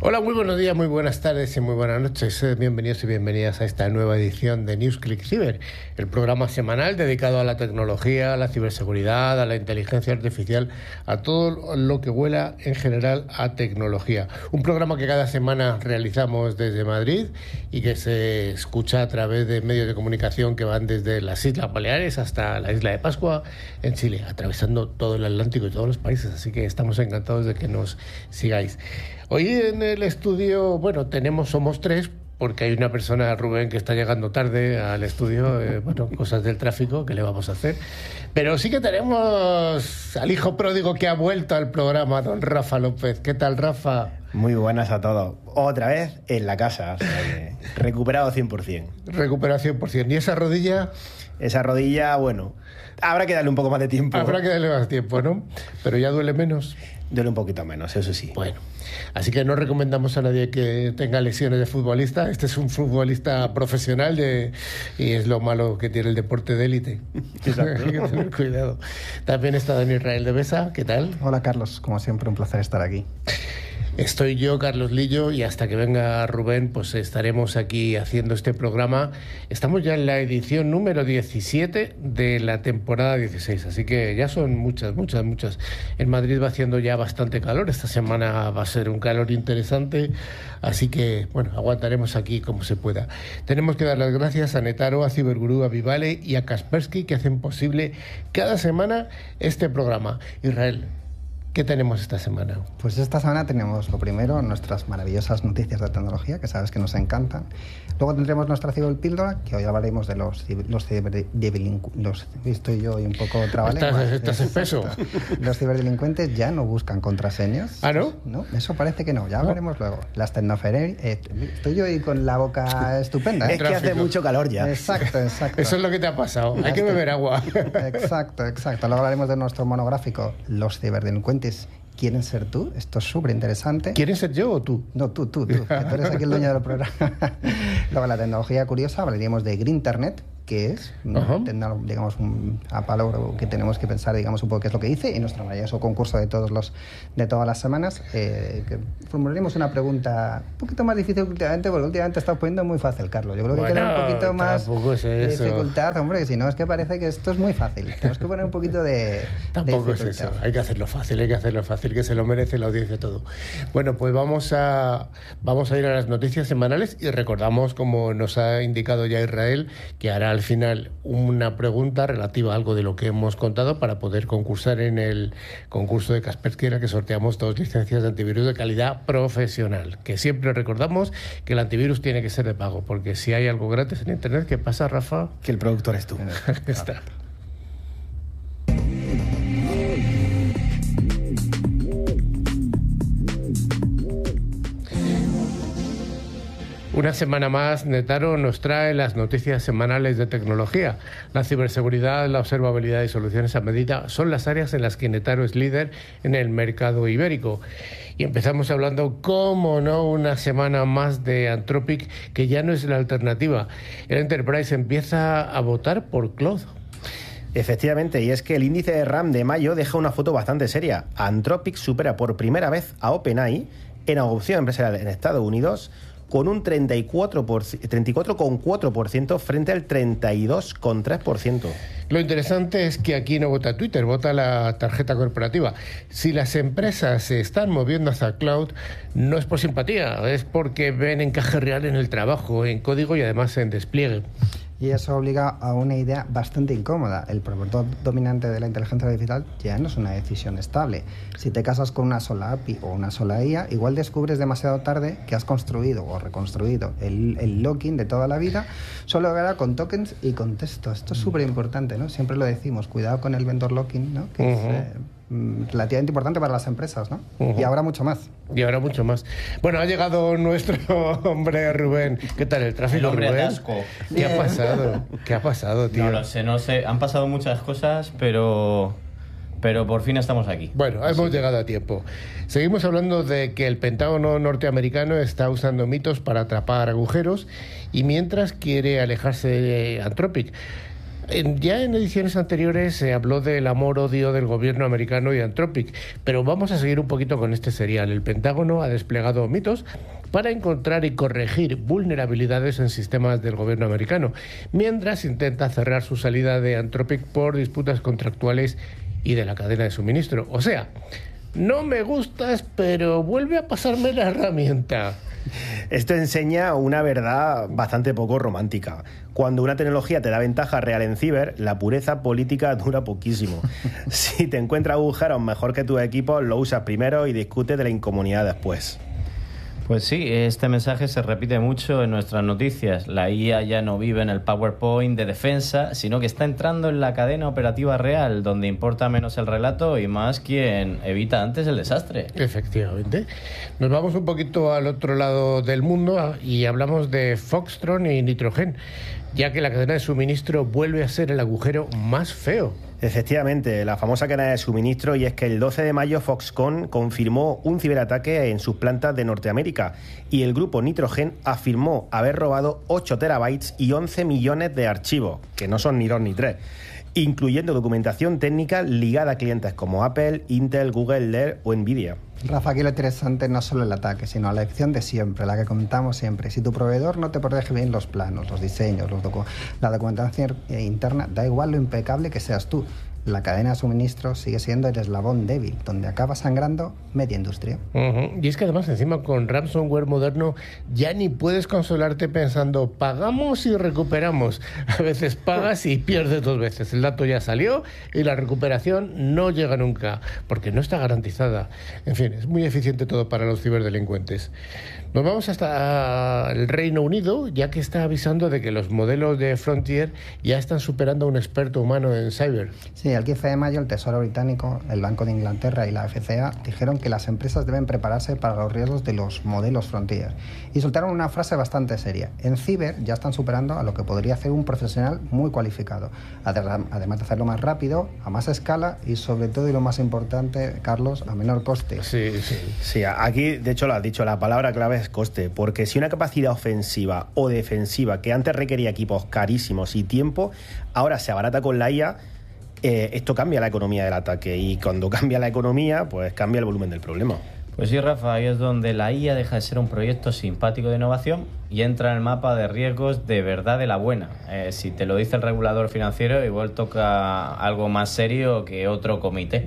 Hola, muy buenos días, muy buenas tardes y muy buenas noches. Bienvenidos y bienvenidas a esta nueva edición de NewsClick Cyber, el programa semanal dedicado a la tecnología, a la ciberseguridad, a la inteligencia artificial, a todo lo que huela en general a tecnología. Un programa que cada semana realizamos desde Madrid y que se escucha a través de medios de comunicación que van desde las Islas Baleares hasta la Isla de Pascua en Chile, atravesando todo el Atlántico y todos los países. Así que estamos encantados de que nos sigáis. Hoy en el estudio, somos tres, porque hay una persona, Rubén, que está llegando tarde al estudio, cosas del tráfico, ¿qué le vamos a hacer? Pero sí que tenemos al hijo pródigo que ha vuelto al programa, don Rafa López. ¿Qué tal, Rafa? Muy buenas a todos. Otra vez en la casa, o sea que recuperado 100%. Recuperado 100%. ¿Y esa rodilla? Esa rodilla, habrá que darle un poco más de tiempo. Habrá que darle más tiempo, ¿no? Pero ya duele menos. Duele un poquito menos, eso sí. Bueno, así que no recomendamos a nadie que tenga lesiones de futbolista. Este es un futbolista profesional y es lo malo que tiene el deporte de élite. Hay que tener cuidado. También está Dani Israel de Besa. ¿Qué tal? Hola, Carlos. Como siempre, un placer estar aquí. Estoy yo, Carlos Lillo, y hasta que venga Rubén, pues estaremos aquí haciendo este programa. Estamos ya en la edición número 17 de la temporada 16, así que ya son muchas. En Madrid va haciendo ya bastante calor, esta semana va a ser un calor interesante, así que, aguantaremos aquí como se pueda. Tenemos que dar las gracias a Netaro, a Cibergurú, a Vivale y a Kaspersky, que hacen posible cada semana este programa. Israel, ¿qué tenemos esta semana? Pues esta semana tenemos, lo primero, nuestras maravillosas noticias de tecnología, que sabes que nos encantan. Luego tendremos nuestra ciberpíldora, que hoy hablaremos de los ciberdelincuentes. Estoy yo hoy un poco trabalengua. ¿Estás espeso? Los ciberdelincuentes ya no buscan contraseñas. ¿Ah, no? No, eso parece que no. Ya hablaremos luego. Las tecnofererías... Estoy yo hoy con la boca estupenda. Es que hace mucho calor ya. Exacto. Eso es lo que te ha pasado. Hay que beber agua. Exacto. Luego hablaremos de nuestro monográfico, los ciberdelincuentes. ¿Quieren ser tú? Esto es súper interesante. ¿Quieren ser yo o tú? No, tú, que tú eres aquí el dueño del programa. Luego, la tecnología curiosa, hablaríamos de Greenternet, que es, digamos, un apalo que tenemos que pensar, digamos, un poco qué es lo que dice, y nuestro maravilloso concurso de todas las semanas, que formularemos una pregunta un poquito más difícil últimamente, porque últimamente estás poniendo muy fácil, Carlos. Yo creo que queda un poquito más de dificultad, hombre, que si no es que parece que esto es muy fácil. Tenemos que poner un poquito de Tampoco es eso, hay que hacerlo fácil, que se lo merece la audiencia todo. Bueno, pues vamos a ir a las noticias semanales y recordamos, como nos ha indicado ya Israel, que hará al final una pregunta relativa a algo de lo que hemos contado para poder concursar en el concurso de Kaspersky, en el que sorteamos 2 licencias de antivirus de calidad profesional, que siempre recordamos que el antivirus tiene que ser de pago, porque si hay algo gratis en internet, ¿qué pasa, Rafa? Que el productor es tú. Está. Una semana más, Netaro nos trae las noticias semanales de tecnología. La ciberseguridad, la observabilidad y soluciones a medida son las áreas en las que Netaro es líder en el mercado ibérico. Y empezamos hablando, cómo no, una semana más de Anthropic, que ya no es la alternativa. El Enterprise empieza a votar por Claude. Efectivamente, y es que el índice de RAM de mayo deja una foto bastante seria. Anthropic supera por primera vez a OpenAI en adopción empresarial en Estados Unidos, con un 34,4% frente al 32,3%. Lo interesante es que aquí no vota Twitter, vota la tarjeta corporativa. Si las empresas se están moviendo hacia cloud, no es por simpatía, es porque ven encaje real en el trabajo, en código y además en despliegue. Y eso obliga a una idea bastante incómoda. El proveedor dominante de la inteligencia artificial ya no es una decisión estable. Si te casas con una sola API o una sola IA, igual descubres demasiado tarde que has construido o reconstruido el locking de toda la vida solo ahora con tokens y con texto. Esto es súper importante, ¿no? Siempre lo decimos, cuidado con el vendor locking, ¿no? Que es relativamente importante para las empresas, ¿no? Y ahora mucho más. Bueno, ha llegado nuestro hombre Rubén. ¿Qué tal el tráfico, el hombre Rubén? atasco. ¿Qué ha pasado, tío? No lo sé. Han pasado muchas cosas, pero por fin estamos aquí. Bueno, hemos llegado a tiempo. Seguimos hablando de que el Pentágono norteamericano está usando mitos para atrapar agujeros y mientras quiere alejarse de Anthropic. Ya en ediciones anteriores se habló del amor-odio del gobierno americano y Anthropic, pero vamos a seguir un poquito con este serial. El Pentágono ha desplegado mitos para encontrar y corregir vulnerabilidades en sistemas del gobierno americano, mientras intenta cerrar su salida de Anthropic por disputas contractuales y de la cadena de suministro. O sea, no me gustas, pero vuelve a pasarme la herramienta. Esto enseña una verdad bastante poco romántica. Cuando una tecnología te da ventaja real en ciber, la pureza política dura poquísimo. Si te encuentras agujeros mejor que tus equipos, lo usas primero y discutes de la incomodidad después. Pues sí, este mensaje se repite mucho en nuestras noticias. La IA ya no vive en el PowerPoint de defensa, sino que está entrando en la cadena operativa real, donde importa menos el relato y más quien evita antes el desastre. Efectivamente. Nos vamos un poquito al otro lado del mundo y hablamos de Foxtron y Nitrogen, ya que la cadena de suministro vuelve a ser el agujero más feo. Efectivamente, la famosa cadena de suministro, y es que el 12 de mayo Foxconn confirmó un ciberataque en sus plantas de Norteamérica y el grupo Nitrogen afirmó haber robado 8 terabytes y 11 millones de archivos, que no son ni 2 ni 3, incluyendo documentación técnica ligada a clientes como Apple, Intel, Google, Dell o Nvidia. Rafa, aquí lo interesante no solo el ataque, sino la lección de siempre, la que comentamos siempre. Si tu proveedor no te protege bien los planos, los diseños, la documentación interna, da igual lo impecable que seas tú. La cadena de suministro sigue siendo el eslabón débil, donde acaba sangrando media industria. Y es que además encima con ransomware moderno ya ni puedes consolarte pensando pagamos y recuperamos. A veces pagas y pierdes 2 veces. El dato ya salió y la recuperación no llega nunca, porque no está garantizada. En fin, es muy eficiente todo para los ciberdelincuentes. Nos vamos hasta el Reino Unido, ya que está avisando de que los modelos de Frontier ya están superando a un experto humano en cyber. Sí, el 15 de mayo el Tesoro británico, el Banco de Inglaterra y la FCA dijeron que las empresas deben prepararse para los riesgos de los modelos Frontier. Y soltaron una frase bastante seria. En ciber ya están superando a lo que podría hacer un profesional muy cualificado, además de hacerlo más rápido, a más escala y sobre todo, y lo más importante, Carlos, a menor coste. Sí, aquí de hecho lo has dicho, la palabra clave es coste, porque si una capacidad ofensiva o defensiva que antes requería equipos carísimos y tiempo, ahora se abarata con la IA, esto cambia la economía del ataque, y cuando cambia la economía, pues cambia el volumen del problema. Pues sí, Rafa, ahí es donde la IA deja de ser un proyecto simpático de innovación y entra en el mapa de riesgos de verdad de la buena. Si te lo dice el regulador financiero, igual toca algo más serio que otro comité.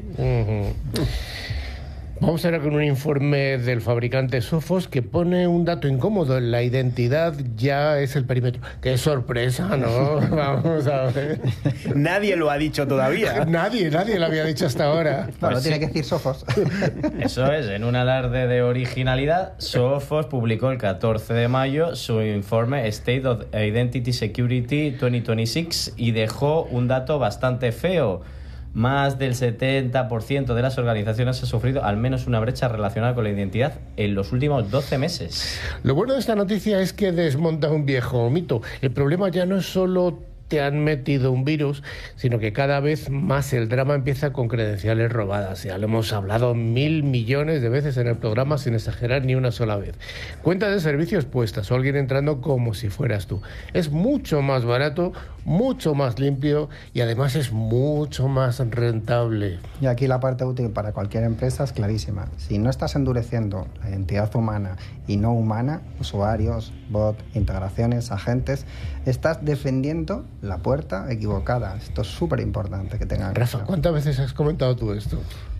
Vamos ahora con un informe del fabricante Sophos que pone un dato incómodo. La identidad ya es el perímetro. ¡Qué sorpresa!, ¿no? Vamos a ver. Nadie lo ha dicho todavía. Nadie lo había dicho hasta ahora. Bueno, tiene que decir Sophos. Eso es, en un alarde de originalidad, Sophos publicó el 14 de mayo su informe State of Identity Security 2026 y dejó un dato bastante feo. Más del 70% de las organizaciones ha sufrido al menos una brecha relacionada con la identidad en los últimos 12 meses. Lo bueno de esta noticia es que desmonta un viejo mito. El problema ya no es solo te han metido un virus, sino que cada vez más el drama empieza con credenciales robadas. Ya lo hemos hablado 1.000 millones de veces en el programa sin exagerar ni una sola vez. Cuentas de servicios puestas o alguien entrando como si fueras tú. Es mucho más barato, mucho más limpio y además es mucho más rentable. Y aquí la parte útil para cualquier empresa es clarísima. Si no estás endureciendo la identidad humana y no humana, usuarios, bots, integraciones, agentes, estás defendiendo la puerta equivocada. Esto es súper importante que tengan. Rafa, ¿cuántas veces has comentado tú esto?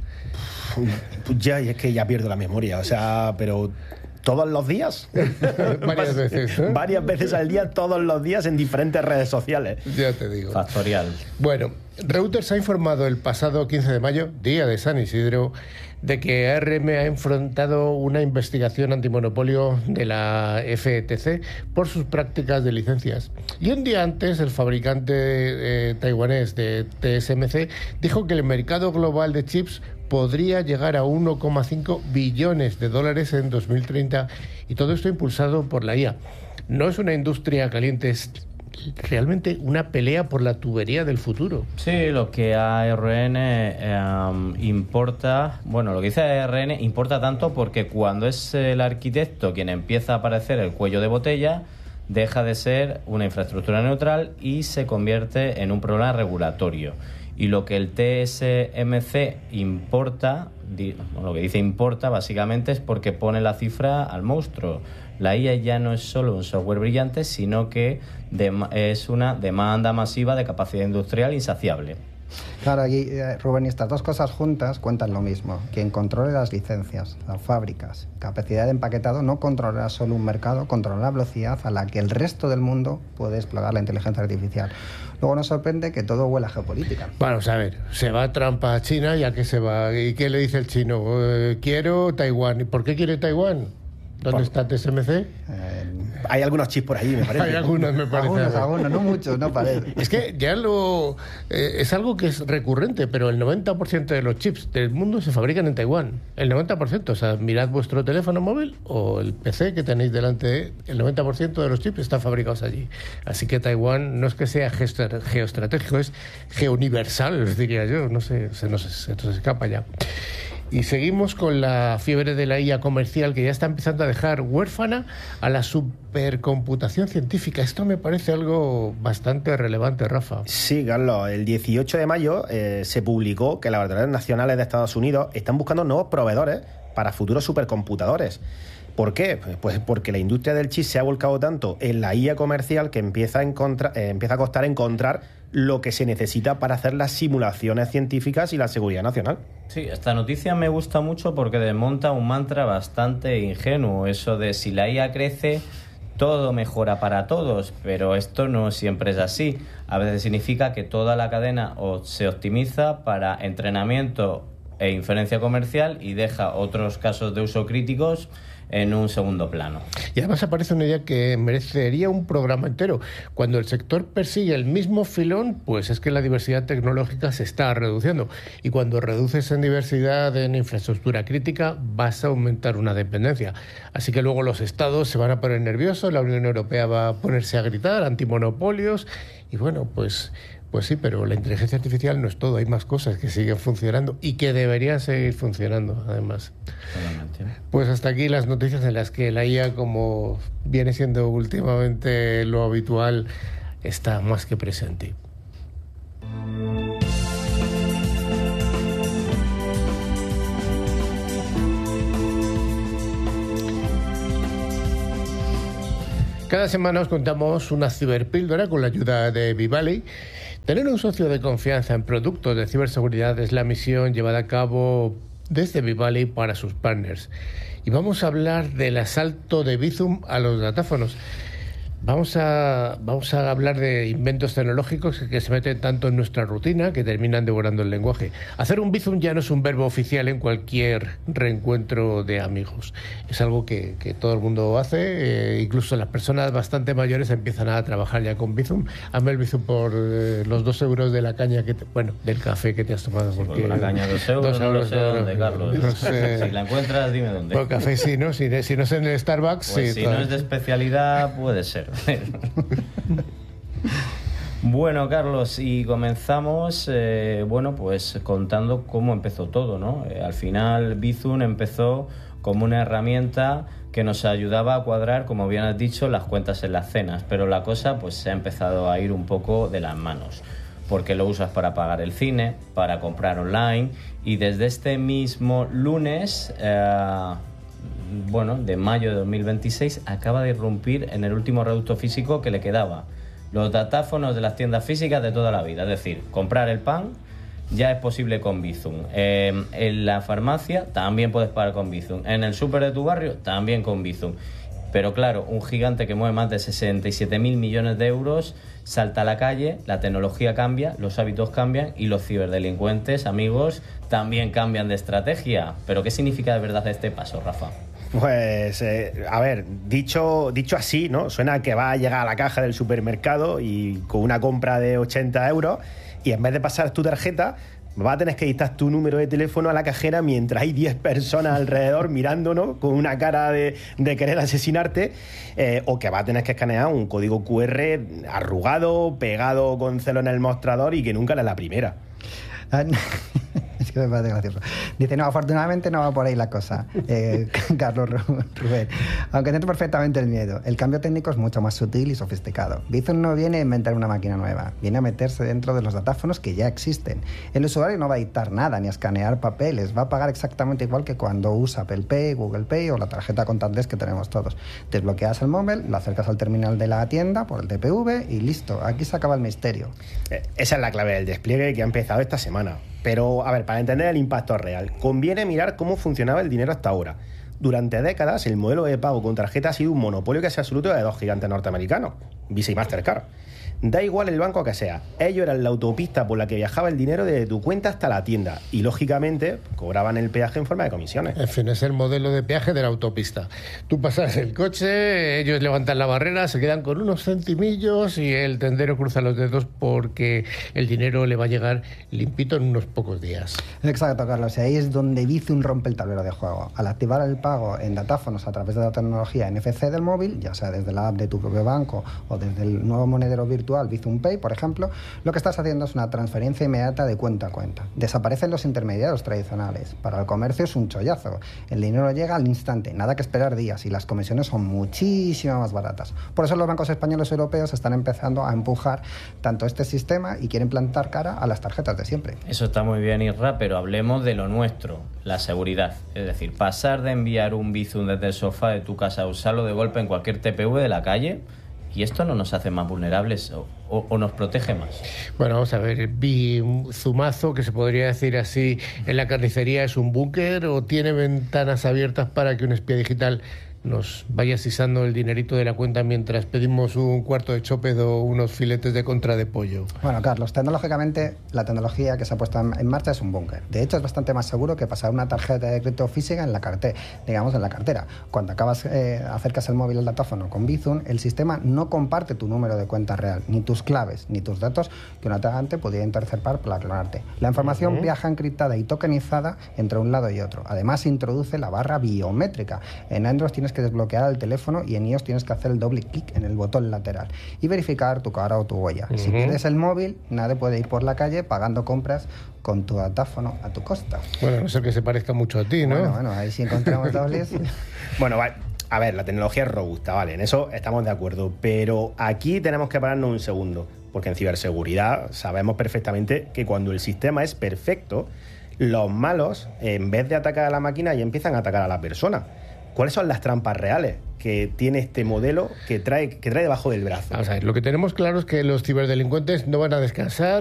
Ya, y es que ya pierdo la memoria, o sea, pero todos los días. Varias veces, ¿eh? Varias veces al día, todos los días, en diferentes redes sociales. Ya te digo. Factorial. Bueno, Reuters ha informado el pasado 15 de mayo, día de San Isidro, de que ARM ha enfrentado una investigación antimonopolio de la FTC por sus prácticas de licencias. Y un día antes, el fabricante taiwanés de TSMC dijo que el mercado global de chips podría llegar a 1,5 billones de dólares en 2030, y todo esto impulsado por la IA. No es una industria caliente, es realmente una pelea por la tubería del futuro. Sí, lo que ARN importa, bueno, lo que dice ARN importa tanto porque cuando es el arquitecto quien empieza a aparecer el cuello de botella, deja de ser una infraestructura neutral y se convierte en un problema regulatorio. Y lo que el TSMC importa, lo que dice importa básicamente es porque pone la cifra al monstruo. La IA ya no es solo un software brillante, sino que es una demanda masiva de capacidad industrial insaciable. Claro, aquí, Rubén, y estas dos cosas juntas cuentan lo mismo. Quien controle las licencias, las fábricas, capacidad de empaquetado, no controlará solo un mercado, controla la velocidad a la que el resto del mundo puede explorar la inteligencia artificial. Luego nos sorprende que todo huela a geopolítica. Vamos a ver, se va Trump a China, ¿y a qué se va? ¿Y qué le dice el chino? Quiero Taiwán. ¿Y por qué quiere Taiwán? ¿Dónde está TSMC? Hay algunos chips por allí, me parece. Hay algunos, me parece. Algunos, no muchos, no parece. Es que ya es algo que es recurrente, pero el 90% de los chips del mundo se fabrican en Taiwán. El 90%, o sea, mirad vuestro teléfono móvil o el PC que tenéis delante, el 90% de los chips están fabricados allí. Así que Taiwán no es que sea geoestratégico, es geouniversal, os diría yo. No sé, se nos escapa ya. Y seguimos con la fiebre de la IA comercial, que ya está empezando a dejar huérfana a la supercomputación científica. Esto me parece algo bastante relevante, Rafa. Sí, Carlos. El 18 de mayo se publicó que las autoridades nacionales de Estados Unidos están buscando nuevos proveedores para futuros supercomputadores. ¿Por qué? Pues porque la industria del chip se ha volcado tanto en la IA comercial que empieza a costar encontrar lo que se necesita para hacer las simulaciones científicas y la seguridad nacional. Sí, esta noticia me gusta mucho porque desmonta un mantra bastante ingenuo, eso de si la IA crece, todo mejora para todos, pero esto no siempre es así. A veces significa que toda la cadena se optimiza para entrenamiento e inferencia comercial y deja otros casos de uso críticos en un segundo plano. Y además aparece una idea que merecería un programa entero. Cuando el sector persigue el mismo filón, pues es que la diversidad tecnológica se está reduciendo. Y cuando reduces en diversidad en infraestructura crítica, vas a aumentar una dependencia. Así que luego los estados se van a poner nerviosos, la Unión Europea va a ponerse a gritar, antimonopolios, y bueno, pues sí, pero la inteligencia artificial no es todo, hay más cosas que siguen funcionando y que deberían seguir funcionando, además. Totalmente. Pues hasta aquí las noticias en las que la IA, como viene siendo últimamente lo habitual, está más que presente. Cada semana os contamos una ciberpíldora con la ayuda de Vivali. Tener un socio de confianza en productos de ciberseguridad es la misión llevada a cabo desde Vivali para sus partners. Y vamos a hablar del asalto de Bizum a los datáfonos. Vamos a hablar de inventos tecnológicos que se meten tanto en nuestra rutina que terminan devorando el lenguaje. Hacer un bizum ya no es un verbo oficial en cualquier reencuentro de amigos. Es algo que todo el mundo hace, incluso las personas bastante mayores empiezan a trabajar ya con bizum. Hazme el bizum por los 2 euros de la caña, del café que te has tomado. Sí, porque una caña 2 euros, no lo sé dónde, Carlos. No sé. Si la encuentras, dime dónde. Por café sí, ¿no? Si no es en el Starbucks, pues sí. Si no es de especialidad, puede ser. Bueno, Carlos, y comenzamos pues contando cómo empezó todo, ¿no? Al final Bizum empezó como una herramienta que nos ayudaba a cuadrar, como bien has dicho, las cuentas en las cenas, pero la cosa pues se ha empezado a ir un poco de las manos, porque lo usas para pagar el cine, para comprar online, y desde este mismo lunes de mayo de 2026 acaba de irrumpir en el último reducto físico que le quedaba. Los datáfonos de las tiendas físicas de toda la vida, es decir, comprar el pan ya es posible con Bizum. En la farmacia también puedes pagar con Bizum. En el súper de tu barrio también con Bizum. Pero claro, un gigante que mueve más de 67.000 millones de euros salta a la calle, la tecnología cambia, los hábitos cambian y los ciberdelincuentes, amigos, también cambian de estrategia. ¿Pero qué significa de verdad este paso, Rafa? Pues, a ver, dicho así, ¿no? Suena que va a llegar a la caja del supermercado y con una compra de 80 euros y en vez de pasar tu tarjeta, vas a tener que dictar tu número de teléfono a la cajera mientras hay 10 personas alrededor mirándonos con una cara de querer asesinarte, o que vas a tener que escanear un código QR arrugado, pegado con celo en el mostrador y que nunca era la primera. que me parece gracioso. Dice, no, afortunadamente no va por ahí la cosa, Carlos Rubén. Aunque entiendo perfectamente el miedo, el cambio técnico es mucho más sutil y sofisticado. Bizum no viene a inventar una máquina nueva, viene a meterse dentro de los datáfonos que ya existen. El usuario no va a dictar nada ni a escanear papeles, va a pagar exactamente igual que cuando usa Apple Pay, Google Pay o la tarjeta contactless que tenemos todos. Desbloqueas el móvil, lo acercas al terminal de la tienda por el TPV y listo, aquí se acaba el misterio. Esa es la clave del despliegue que ha empezado esta semana. Pero, a ver, para entender el impacto real, conviene mirar cómo funcionaba el dinero hasta ahora. Durante décadas, el modelo de pago con tarjeta ha sido un monopolio casi absoluto de dos gigantes norteamericanos, Visa y Mastercard. Da igual el banco que sea, ellos eran la autopista por la que viajaba el dinero desde tu cuenta hasta la tienda y, lógicamente, cobraban el peaje en forma de comisiones. En fin, es el modelo de peaje de la autopista. Tú pasas el coche, ellos levantan la barrera, se quedan con unos centimillos y el tendero cruza los dedos porque el dinero le va a llegar limpito en unos pocos días. Exacto, Carlos, y ahí es donde Bizum rompe el tablero de juego. Al activar el pago en datáfonos a través de la tecnología NFC del móvil, ya sea desde la app de tu propio banco o desde el nuevo monedero virtual Bizum Pay, por ejemplo, lo que estás haciendo es una transferencia inmediata de cuenta a cuenta. Desaparecen los intermediarios tradicionales. Para el comercio es un chollazo. El dinero llega al instante, nada que esperar días, y las comisiones son muchísimo más baratas. Por eso los bancos españoles y europeos están empezando a empujar tanto este sistema y quieren plantar cara a las tarjetas de siempre. Eso está muy bien, Isra, pero hablemos de lo nuestro, la seguridad. Es decir, pasar de enviar un Bizum desde el sofá de tu casa a usarlo de golpe en cualquier TPV de la calle, ¿y esto no nos hace más vulnerables o nos protege más? Bueno, vamos a ver, vi un zumazo, que se podría decir así, en la carnicería es un búnker o tiene ventanas abiertas para que un espía digital nos vaya sisando el dinerito de la cuenta mientras pedimos un cuarto de choped o unos filetes de contra de pollo. Bueno, Carlos, tecnológicamente la tecnología que se ha puesto en marcha es un búnker. De hecho, es bastante más seguro que pasar una tarjeta de crédito física en la cartera, digamos en la cartera. Cuando acercas el móvil al datáfono con Bizum, el sistema no comparte tu número de cuenta real, ni tus claves, ni tus datos que un atacante podría interceptar para clonarte. La información viaja encriptada y tokenizada entre un lado y otro. Además, introduce la barra biométrica. En Android tienes que desbloquear el teléfono y en iOS tienes que hacer el doble clic en el botón lateral y verificar tu cara o tu huella. Si pierdes el móvil, nadie puede ir por la calle pagando compras con tu datáfono a tu costa. Bueno, no sé que se parezca mucho a ti, ¿no? Bueno, ahí sí encontramos dobles. Bueno, a ver, la tecnología es robusta, vale, en eso estamos de acuerdo, pero aquí tenemos que pararnos un segundo, porque en ciberseguridad sabemos perfectamente que cuando el sistema es perfecto, los malos, en vez de atacar a la máquina, ya empiezan a atacar a la persona. ¿Cuáles son las trampas reales que tiene este modelo que trae debajo del brazo? Vamos a ver, lo que tenemos claro es que los ciberdelincuentes no van a descansar